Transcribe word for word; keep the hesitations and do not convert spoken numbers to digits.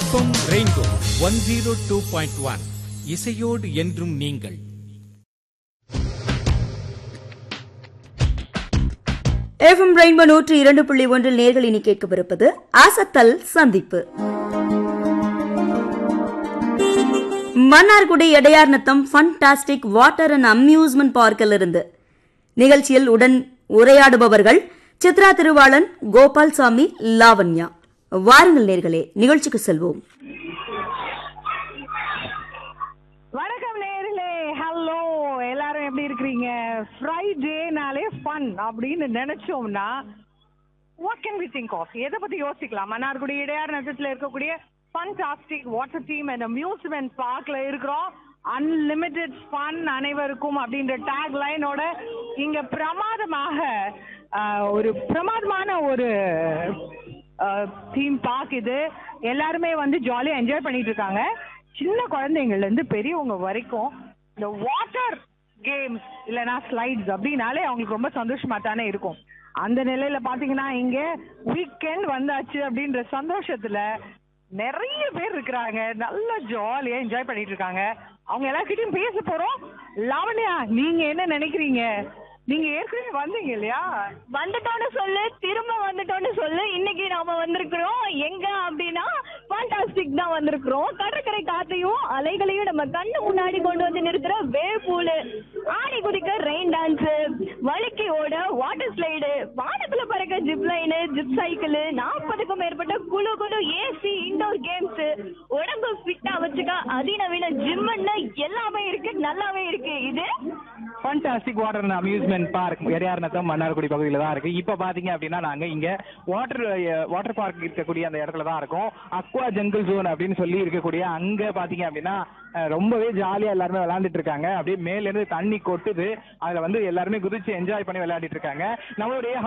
FM rainbow one zero two point one இசையோடு என்றும் நீங்கள். எஃப்எம் ரெயின்போ நூற்று இரண்டு புள்ளி ஒன்றில் நேர்கள் இனி கேட்கவிருப்பது அசத்தல் சந்திப்பு. Mannargudi Edaiyar Natham fantastic water and amusement பார்க்கில் இருந்து நிகழ்ச்சியில் உடன் உரையாடுபவர்கள் சித்ரா திருவாளன், கோபால்சாமி, லாவண்யா. வாருங்கள் நேர்களே, நிகழ்ச்சிக்கு செல்வோம். வணக்கம் நேர்களே, ஹலோ, எல்லாரும் எப்படி இருக்கிறீங்க? ஃப்ரைடேனாலே ஃபன் அப்படின்னு நினைச்சோம்னா what can we think of? எதை பத்தி யோசிக்கலாம்? மன்னார்குடி இடையார் நட்சத்திரத்துல இருக்கக்கூடிய fantastic water team and amusement பார்க்ல இருக்கிறோம். அன்லிமிட்டெட் ஃபன் அனைவருக்கும் அப்படின்ற டேக் லைனோட இங்க பிரமாதமாக ஒரு பிரமாதமான ஒரு தீம் பார்க். இது எல்லாருமே வந்து ஜாலியா என்ஜாய் பண்ணிட்டு இருக்காங்க. சின்ன குழந்தைங்கள்ல இருந்து பெரியவங்க வரைக்கும் இந்த வாட்டர் கேம்ஸ் இல்லைன்னா ஸ்லைட்ஸ் அப்படின்னாலே அவங்களுக்கு ரொம்ப சந்தோஷமா தானே இருக்கும். அந்த நிலையில பாத்தீங்கன்னா இங்க வீக்கெண்ட் வந்தாச்சு அப்படின்ற சந்தோஷத்துல நிறைய பேர் இருக்கிறாங்க. நல்லா ஜாலியா என்ஜாய் பண்ணிட்டு இருக்காங்க. அவங்க எல்லார்கிட்டயும் பேச போறோம். லாவண்யா, நீங்க என்ன நினைக்கிறீங்க? நீங்க ஏற்கனவே வந்தீங்க இல்லையா? வந்துட்டோன்னு சொல்லு, திரும்ப வந்துட்டோன்னு சொல்லு. இன்னைக்கு நாம வந்திருக்கிறோம் எங்க அப்படின்னா ஃபண்டாஸ்டிக் தான் வந்திருக்கிறோம். கடற்கரை காத்தையும் அலைகளையும் நம்ம கண்ணு முன்னாடி கொண்டு வந்து நிறுத்துற வேவ் பூலு, ஆடி குதிக்க ரெயின் டான்ஸ், வழுக்கி ஓட வாட்டர் ஸ்லைடு, வானத்துல பறக்க ஜிப் லைனு, ஜிப் சைக்கிள், நாற்பதுக்கும் மேற்பட்ட குழு குழு ஏசி இன்டோர் கேம்ஸ், உடம்பு ஃபிட்டா வச்சுக்க அதிநவீன ஜிம்னு எல்லாமே இருக்கு. நல்லாவே இருக்கு. இது fantastic water and amusement park Edaiyar Natham Mannargudi பகுதியில தான் இருக்கு. இப்ப பாத்தீங்க அப்படின்னா நாங்க இங்க வாட்டர் வாட்டர் பார்க் இருக்கக்கூடிய அந்த இடத்துல தான் இருக்கோம். அக்வா ஜங்கிள் ஜோன் அப்படின்னு சொல்லி இருக்கக்கூடிய அங்க பாத்தீங்க அப்படின்னா ரொம்பவே ஜாலியா எல்லாருமே விளையாண்டுட்டு இருக்காங்க. அப்படியே மேல இருந்து தண்ணி கொட்டுது, அதுல வந்து எல்லாருமே குதிச்சு என்ஜாய் பண்ணி விளையாடிட்டு இருக்காங்க. நம்மளுடைய